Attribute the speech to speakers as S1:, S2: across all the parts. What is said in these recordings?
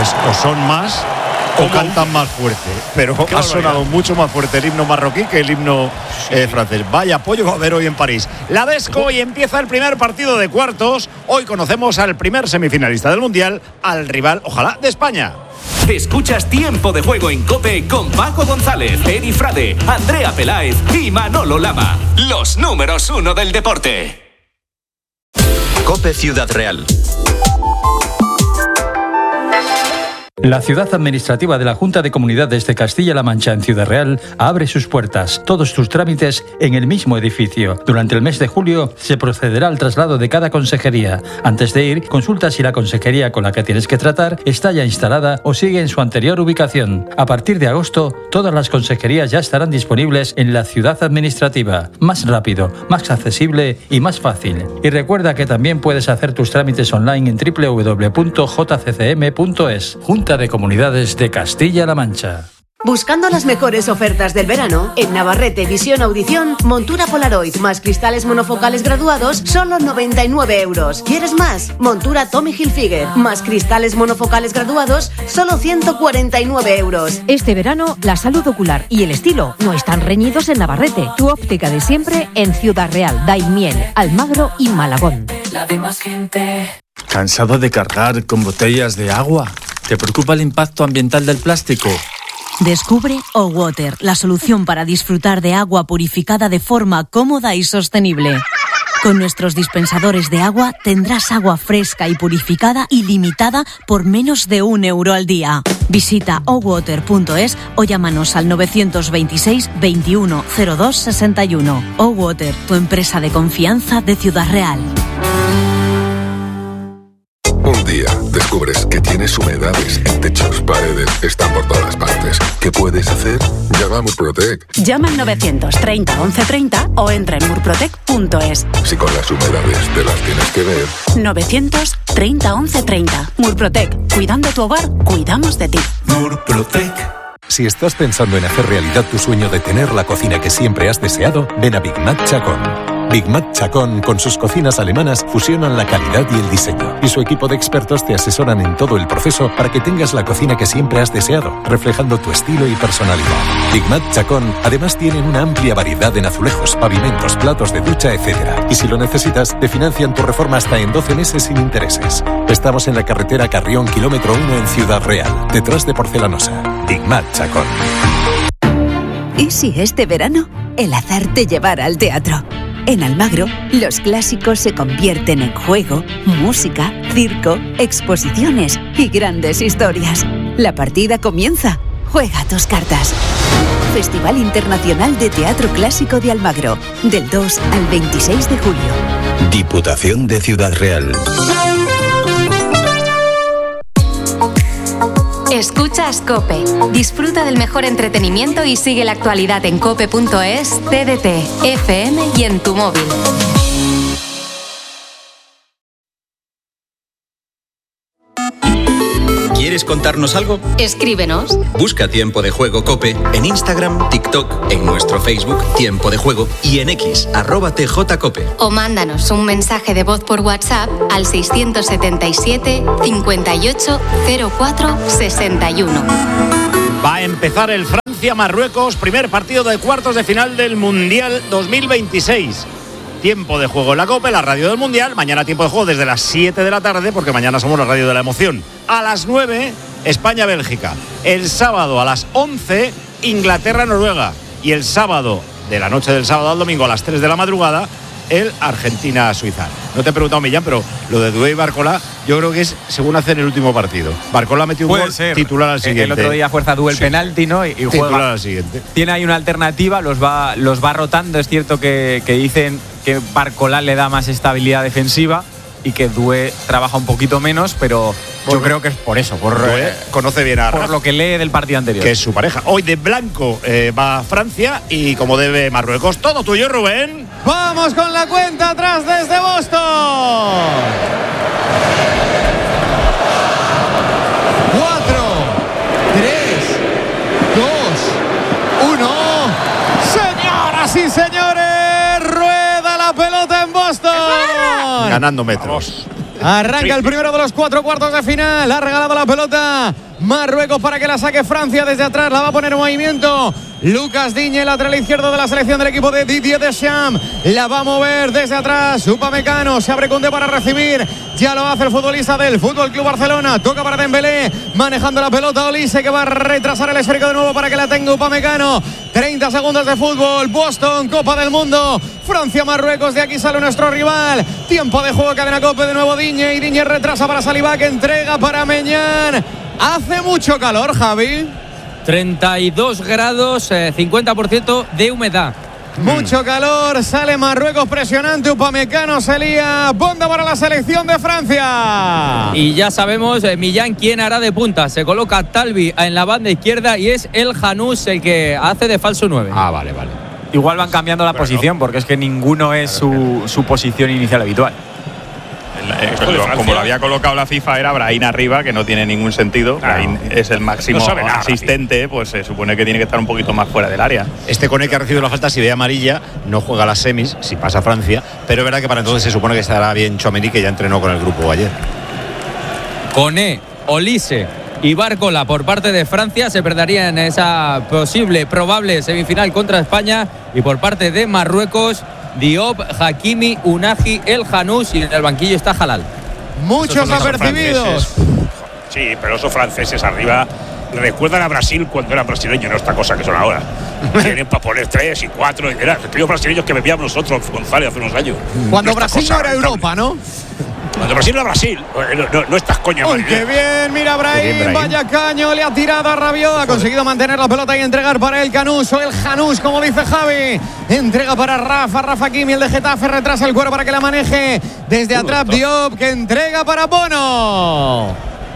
S1: pues o son más o cantan más fuerte, pero ha sonado mucho más fuerte el himno marroquí que el himno francés. Vaya apoyo va a haber hoy en París. La Desco, y empieza el primer partido de cuartos. Hoy conocemos al primer semifinalista del Mundial, al rival, ojalá, de España.
S2: Escuchas Tiempo de Juego en COPE con Paco González, Edi Frade, Andrea Peláez y Manolo Lama. Los números 1 del deporte.
S3: COPE Ciudad Real.
S4: La ciudad administrativa de la Junta de Comunidades de Castilla-La Mancha en Ciudad Real abre sus puertas. Todos tus trámites en el mismo edificio. Durante el mes de julio se procederá al traslado de cada consejería. Antes de ir, consulta si la consejería con la que tienes que tratar está ya instalada o sigue en su anterior ubicación. A partir de agosto, todas las consejerías ya estarán disponibles en la ciudad administrativa. Más rápido, más accesible y más fácil. Y recuerda que también puedes hacer tus trámites online en www.jccm.es. Junta de Comunidades de Castilla-La Mancha.
S5: Buscando las mejores ofertas del verano, en Navarrete Visión Audición, montura Polaroid más cristales monofocales graduados, solo 99 euros. ¿Quieres más? Montura Tommy Hilfiger más cristales monofocales graduados, solo 149 euros.
S6: Este verano, la salud ocular y el estilo no están reñidos en Navarrete. Tu óptica de siempre en Ciudad Real, Daimiel, Almagro y Malagón.
S7: La de más gente.
S8: ¿Cansado de cargar con botellas de agua? ¿Te preocupa el impacto ambiental del plástico?
S9: Descubre O-Water, la solución para disfrutar de agua purificada de forma cómoda y sostenible. Con nuestros dispensadores de agua tendrás agua fresca y purificada ilimitada por menos de €1 al día. Visita owater.es o llámanos al 926 21 02 61. O-Water, tu empresa de confianza de Ciudad Real.
S10: Un día descubres que tienes humedades en techos, paredes, están por todas partes. ¿Qué puedes hacer? Llama a Murprotec.
S11: Llama al 930 1130 o entra en murprotec.es.
S10: Si con las humedades te las tienes que ver.
S11: 930 1130. Murprotec. Cuidando tu hogar, cuidamos de ti.
S12: Murprotec. Si estás pensando en hacer realidad tu sueño de tener la cocina que siempre has deseado, ven a Big Mac Chacón. Big Mac Chacón, con sus cocinas alemanas, fusionan la calidad y el diseño. Y su equipo de expertos te asesoran en todo el proceso para que tengas la cocina que siempre has deseado, reflejando tu estilo y personalidad. Big Mac Chacón, además, tienen una amplia variedad en azulejos, pavimentos, platos de ducha, etc. Y si lo necesitas, te financian tu reforma hasta en 12 meses sin intereses. Estamos en la carretera Carrión, kilómetro 1 en Ciudad Real, detrás de Porcelanosa. Big Mac Chacón.
S13: ¿Y si este verano el azar te llevara al teatro? En Almagro, los clásicos se convierten en juego, música, circo, exposiciones y grandes historias. La partida comienza. Juega tus cartas. Festival Internacional de Teatro Clásico de Almagro, del 2 al 26 de julio.
S3: Diputación de Ciudad Real.
S14: Escuchas COPE. Disfruta del mejor entretenimiento y sigue la actualidad en cope.es, TDT, FM y en tu móvil.
S3: ¿Quieres contarnos algo?
S14: Escríbenos.
S3: Busca Tiempo de Juego COPE en Instagram, TikTok, en nuestro Facebook Tiempo de Juego y en X, @TJCOPE.
S14: O mándanos un mensaje de voz por WhatsApp al 677 58 04 61.
S1: Va a empezar el Francia-Marruecos, primer partido de cuartos de final del Mundial 2026. Tiempo de Juego en la COPE, la radio del Mundial. Mañana Tiempo de Juego desde las 7 de la tarde, porque mañana somos la radio de la emoción. A las 9, España-Bélgica. El sábado a las 11, Inglaterra-Noruega. Y el sábado, de la noche del sábado al domingo a las 3 de la madrugada, el Argentina-Suiza. No te he preguntado, Millán, pero lo de Dubé y Barcola, yo creo que es según hacer el último partido. Barcola metió un gol, titular al siguiente.
S15: El otro día fuerza Dubé el penalti, ¿no? Y juega.
S1: Titular al siguiente.
S15: Tiene ahí una alternativa, los va rotando. Es cierto que dicen que Barcola le da más estabilidad defensiva y que Dubé trabaja un poquito menos, pero yo creo que es por eso,
S1: conoce bien a
S15: por lo que lee del partido anterior.
S1: Que es su pareja. Hoy de blanco va Francia y como debe Marruecos. Todo tuyo, Rubén.
S16: Vamos con la cuenta atrás desde Boston. 4, 3, 2, 1. Señoras y señores, rueda la pelota en Boston.
S1: Ganando metros.
S16: Arranca el primero de los 4 cuartos de final. Ha regalado la pelota Marruecos para que la saque Francia desde atrás. La va a poner en movimiento Lucas Digne, lateral izquierdo de la selección del equipo de Didier Deschamps. La va a mover desde atrás Upamecano. Se abre Koundé para recibir. Ya lo hace el futbolista del Fútbol Club Barcelona. Toca para Dembélé. Manejando la pelota Olise, que va a retrasar el esférico de nuevo para que la tenga Upamecano. 30 segundos de fútbol. Boston, Copa del Mundo. Francia-Marruecos. De aquí sale nuestro rival. Tiempo de juego, cadena Cope de nuevo Digne. Y Digne retrasa para Saliba, que entrega para Meñán. Hace mucho calor, Javi.
S17: 32 grados, 50% de humedad.
S16: Mucho calor, sale Marruecos presionante, Upamecano se lía, bonda para la selección de Francia.
S17: Y ya sabemos, Millán, quién hará de punta. Se coloca Talbi en la banda izquierda y es el Janús el que hace de falso 9.
S1: Ah, vale.
S15: Igual van cambiando la posición, porque es que ninguno es su posición inicial habitual.
S18: Como lo había colocado la FIFA, era Brahim arriba, que no tiene ningún sentido. Brahim es el máximo asistente, pues se supone que tiene que estar un poquito más fuera del área.
S1: Este Koné, que ha recibido la falta, si ve amarilla, no juega las semis, si pasa Francia, pero es verdad que para entonces se supone que estará bien Tchouaméni, que ya entrenó con el grupo ayer.
S17: Koné, Olise y Barcola por parte de Francia se perderían en esa probable semifinal contra España, y por parte de Marruecos, Diop, Hakimi, Unagi, El Janús, y en el banquillo está Halal.
S16: Muchos apercibidos.
S19: Sí, pero esos franceses arriba recuerdan a Brasil cuando eran brasileños, no esta cosa que son ahora. Tienen para poner 3 y 4. Eran aquellos brasileños que bebíamos nosotros, González, hace unos años.
S16: Cuando Brasil no era Europa, ¿no?
S19: Cuando Brasil era Brasil, no estas coñas.
S16: ¡Uy, qué bien! Mira Brahim, vaya caño, le ha tirado a Rabiot, ha conseguido mantener la pelota y entregar para el Canús, o el Janús, como dice Javi. Entrega para Rafa Kimi, el de Getafe, retrasa el cuero para que la maneje desde atrás Diop, que entrega para Bono.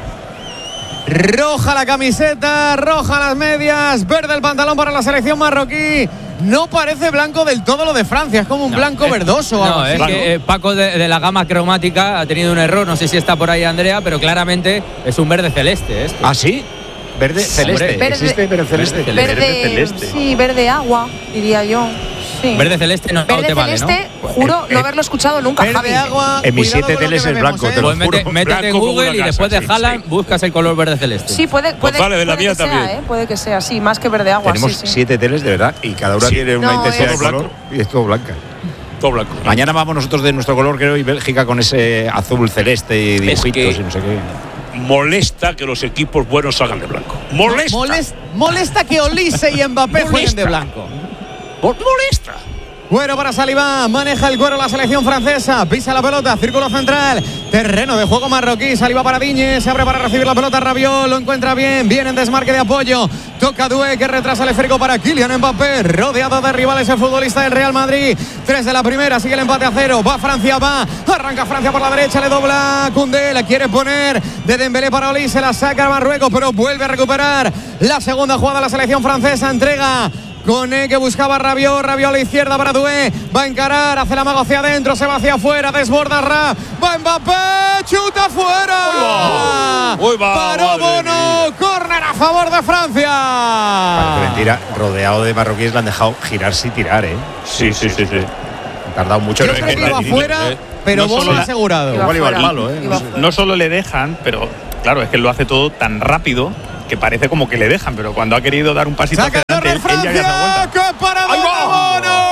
S16: Roja la camiseta, roja las medias, verde el pantalón para la selección marroquí. No parece blanco del todo lo de Francia, es como un blanco verdoso.
S17: No, es que Paco de la gama cromática ha tenido un error, no sé si está por ahí Andrea, pero claramente es un verde celeste.
S1: ¿Ah, sí? Verde celeste. ¿Existe verde celeste?
S20: Verde celeste. Sí, verde agua, diría yo. Sí.
S17: Verde celeste no
S20: verde
S17: te vale,
S20: celeste, ¿no? Juro no haberlo escuchado nunca, Javi.
S16: Agua,
S1: en mis 7 teles es blanco, te lo juro.
S17: Métete en Google y después de Haaland buscas el color verde celeste.
S20: Sí, puede que sea, puede que sea, sí, más que verde agua.
S1: Tenemos 7 teles de verdad y cada una tiene una intensidad de color y es todo blanca.
S19: Todo blanco.
S1: Mañana vamos nosotros de nuestro color, creo, y Bélgica con ese azul celeste y dibujitos y no sé qué.
S19: Molesta que los equipos buenos salgan de blanco.
S16: Molesta que Olise y Mbappé jueguen de blanco.
S19: Molesta.
S16: Cuero para Saliba, maneja el cuero la selección francesa, pisa la pelota, círculo central, terreno de juego marroquí, Saliba para Digne, se abre para recibir la pelota Rabiot, lo encuentra bien en desmarque de apoyo, toca Doué, que retrasa el esférico para Kylian Mbappé, rodeado de rivales el futbolista del Real Madrid. 3 de la primera, sigue el empate a 0, va Francia, arranca Francia por la derecha, le dobla Koundé, la quiere poner de Dembélé para Olise, se la saca a Marruecos, pero vuelve a recuperar la segunda jugada la selección francesa, entrega Koné, que buscaba Rabiot a la izquierda para Doué, va a encarar, hace la mago hacia adentro, se va hacia afuera, desborda va Mbappé, chuta fuera. Paró Bono, córner a favor de Francia.
S1: Parece mentira, rodeado de marroquíes le han dejado girarse y tirar,
S19: Sí.
S1: Han tardado mucho.
S16: Yo creo que iba afuera, pero Bono lo ha asegurado.
S1: Igual iba al palo,
S18: No solo le dejan, pero claro, es que lo hace todo tan rápido que parece como que le dejan, pero cuando ha querido dar un pasito hacia adelante, él ya había dado vuelta.
S16: ¡Qué para Bono!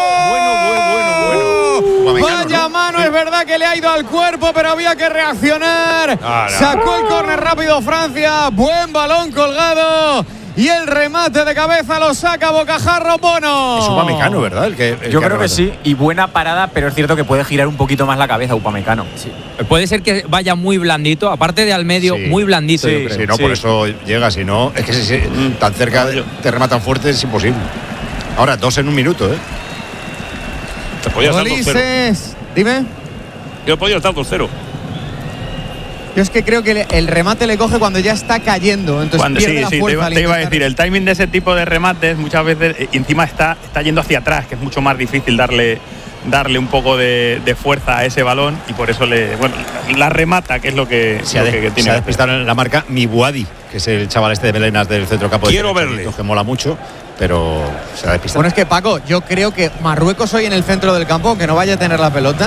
S16: Bueno. Vaya mano, es verdad que le ha ido al cuerpo, pero había que reaccionar. Sacó el córner rápido Francia, buen balón colgado. Y el remate de cabeza lo saca bocajarro Bono.
S1: Es Upamecano, ¿verdad?
S15: Yo creo que sí, y buena parada, pero es cierto que puede girar un poquito más la cabeza Upamecano.
S17: Sí. Puede ser que vaya muy blandito, aparte de al medio, muy blandito.
S1: Sí, yo creo. Por eso llega, si no, es que si tan cerca te rematan fuerte es imposible. Ahora, 2 en un minuto,
S19: Te podías dar 2-0.
S16: Dime.
S19: Yo podía estar 2-0.
S16: Yo es que creo que el remate le coge cuando ya está cayendo. Entonces pierde la fuerza.
S18: Te iba a decir, el timing de ese tipo de remates muchas veces encima está yendo hacia atrás, que es mucho más difícil darle un poco de fuerza a ese balón, y por eso la remata, que es lo que tiene.
S1: Se ha despistado en la marca Mibuadi, que es el chaval este de Melenas del centrocampo.
S19: Quiero verle.
S1: Que mola mucho, pero se ha despistado.
S16: Bueno, es que Paco, yo creo que Marruecos hoy en el centro del campo, aunque no vaya a tener la pelota,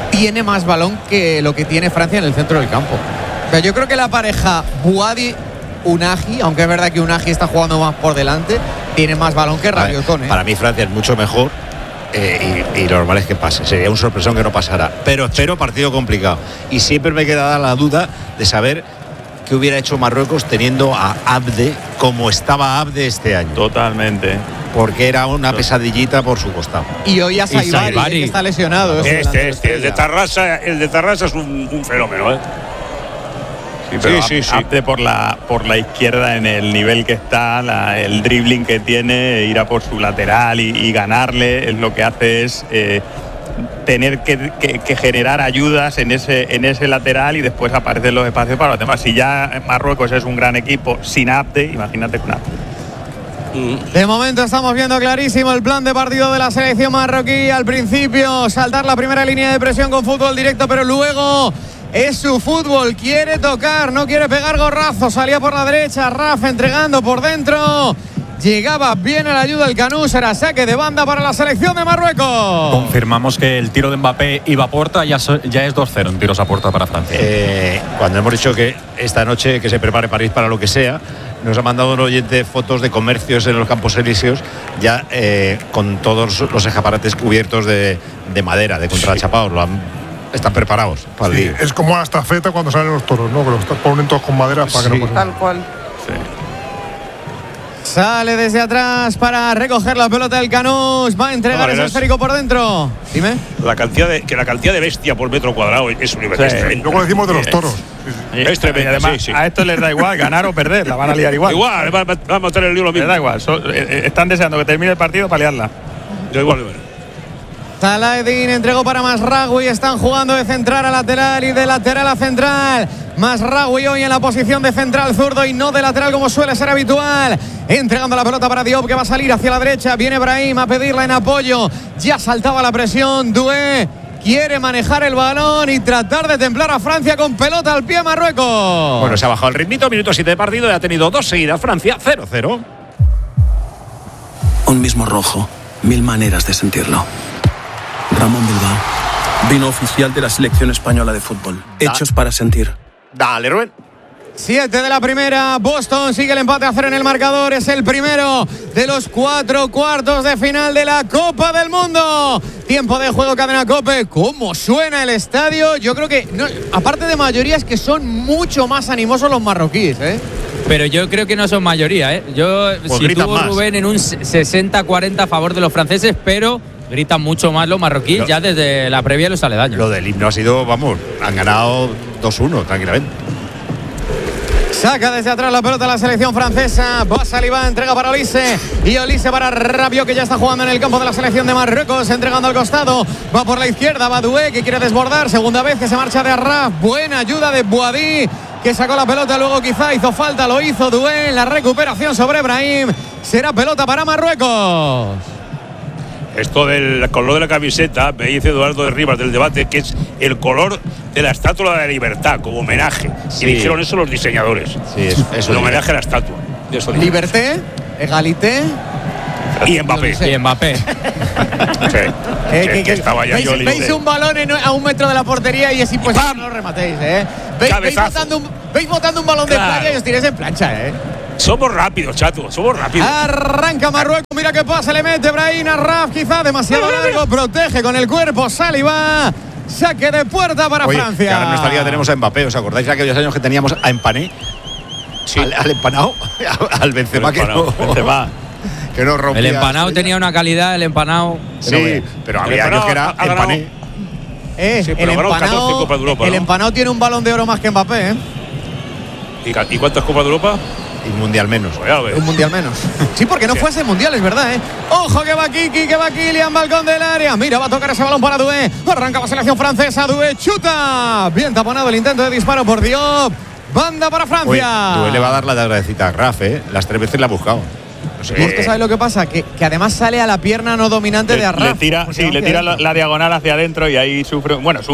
S16: tiene más balón que lo que tiene Francia en el centro del campo. O sea, yo creo que la pareja Buadi-Unagi, aunque es verdad que Unagi está jugando más por delante, tiene más balón que Rabiot.
S1: Para mí Francia es mucho mejor y lo normal es que pase. Sería un sorpresón que no pasara. Pero espero partido complicado. Y siempre me queda la duda de saber qué hubiera hecho Marruecos teniendo a Abde como estaba Abde este año.
S18: Totalmente.
S1: Porque era una pesadillita por su costado.
S16: Y hoy a Saibari, que está lesionado.
S19: El de Tarrasa es un fenómeno, ¿eh?
S18: Sí. Abde por la izquierda, en el nivel que está, el dribbling que tiene, ir a por su lateral y ganarle, es lo que hace es tener que generar ayudas en ese lateral y después aparecen los espacios para los demás. Si ya Marruecos es un gran equipo sin Abde, imagínate con Abde.
S16: De momento estamos viendo clarísimo el plan de partido de la selección marroquí. Al principio saltar la primera línea de presión con fútbol directo, pero luego es su fútbol, quiere tocar, no quiere pegar gorrazos. Salía por la derecha, Raf entregando por dentro. Llegaba bien a la ayuda el Canú, será saque de banda para la selección de Marruecos.
S15: Confirmamos que el tiro de Mbappé iba a puerta, ya es 2-0 en tiros a puerta para Francia.
S1: Cuando hemos dicho que esta noche que se prepare París para lo que sea, nos ha mandado un oyente fotos de comercios en los Campos Elíseos, ya con todos los escaparates cubiertos de madera, de contrachapados. Están preparados para el día.
S21: Es como la estafeta cuando salen los toros, ¿no? Que los ponen todos con madera para que no pasen.
S20: Tal cual.
S18: Sí.
S16: Sale desde atrás para recoger la pelota del Canús. Va a entregar ese esférico por dentro. Dime.
S19: La cantidad de bestia por metro cuadrado es universal.
S21: Luego decimos de los toros.
S19: Es tremendo.
S18: Además, a esto les da igual ganar o perder, la van a liar igual.
S19: Igual, vamos a tener el lío lo mismo.
S18: Les da igual. Están deseando que termine el partido para liarla.
S19: Yo igual.
S16: Saladin entregó para Masraoui. Están jugando de central a lateral y de lateral a central. Masraoui hoy en la posición de central zurdo y no de lateral como suele ser habitual. Entregando la pelota para Diop, que va a salir hacia la derecha. Viene Brahim a pedirla en apoyo. Ya saltaba la presión. Doué quiere manejar el balón y tratar de templar a Francia con pelota al pie Marruecos.
S1: Bueno, se ha bajado el ritmito. Minuto 7 de partido y ha tenido 2 seguidas. Francia 0-0.
S22: Un mismo rojo. 1000 maneras de sentirlo. Ramón Bilbao, vino oficial de la selección española de fútbol. Hechos para sentir.
S1: Dale, Rubén.
S16: 7 de la primera. Boston sigue el empate a 0 en el marcador. Es el primero de los 4 cuartos de final de la Copa del Mundo. Tiempo de juego, cadena COPE. ¿Cómo suena el estadio? Yo creo que, aparte de mayoría, es que son mucho más animosos los marroquíes, ¿eh?
S17: Pero yo creo que no son mayoría, ¿eh? Yo sitúo, Rubén, en un 60-40 a favor de los franceses, pero gritan mucho más los marroquíes ya desde la previa de los aledaños.
S1: Lo del himno ha sido, han ganado 2-1 tranquilamente.
S16: Saca desde atrás la pelota la selección francesa. Va Saliba, entrega para Olise. Y Olise para Rabiot, que ya está jugando en el campo de la selección de Marruecos. Entregando al costado. Va por la izquierda. Va Doué, que quiere desbordar. Segunda vez que se marcha de Arraf. Buena ayuda de Boadi, que sacó la pelota. Luego quizá hizo falta. Lo hizo Doué en la recuperación sobre Brahim. Será pelota para Marruecos.
S19: Esto del color de la camiseta, me dice Eduardo de Rivas del debate, que es el color de la Estatua de la Libertad, como homenaje. Sí. Y dijeron eso los diseñadores.
S1: Sí, es
S19: un homenaje a la estatua.
S16: Liberté, egalité
S19: y Mbappé.
S17: Y Mbappé.
S19: Que estaba ya
S16: veis un balón a 1 metro de la portería y es imposible que no lo rematéis, ¿eh? Veis botando un balón de playa y os tiréis en plancha, ¿eh?
S19: Somos rápidos, chato, somos rápidos.
S16: Arranca Marruecos, mira qué pasa, le mete Brahim a Raf, quizá demasiado largo, protege con el cuerpo, Saliba, saque de puerta para Francia.
S1: Ahora en nuestra liga tenemos a Mbappé, ¿os acordáis de aquellos años que teníamos a Empané? Sí. Al empanado, al Benzema, que no rompía.
S17: El empanado tenía una calidad, el empanado.
S1: Sí, pero había años que era Empané.
S16: El empanado tiene un balón de oro más que Mbappé, ¿eh?
S19: ¿Y cuántas Copas de Europa?
S1: Y un mundial menos.
S16: Un mundial menos. Sí, porque no fuese mundial, es verdad, ¿eh? Ojo que va Kiki, que va Kylian, balcón del área. Mira, va a tocar ese balón para Doué. Arranca la selección francesa, Doué chuta. Bien taponado el intento de disparo por Diop. Banda para Francia.
S1: Doué le va a dar la agradecida a Raf, ¿eh? Las 3 veces la ha buscado.
S16: No sé. Es que ¿sabes lo que pasa? Que además sale a la pierna no dominante de Arraf.
S18: Le tira la diagonal hacia adentro y ahí sufre. Bueno,